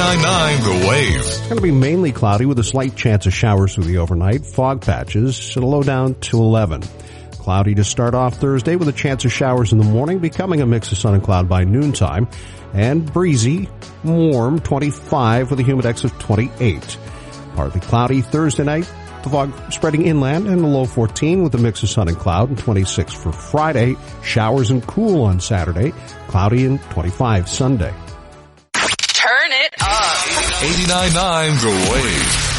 89.9 The Wave. It's going to be mainly cloudy with a slight chance of showers through the overnight. Fog patches and a low down to 11. Cloudy to start off Thursday with a chance of showers in the morning, becoming a mix of sun and cloud by noontime. And breezy, warm, 25 with a humidex of 28. Partly cloudy Thursday night. The fog spreading inland and a low 14 with a mix of sun and cloud, and 26 for Friday. Showers and cool on Saturday. Cloudy and 25 Sunday. Turn it up. 89.9 The Wave.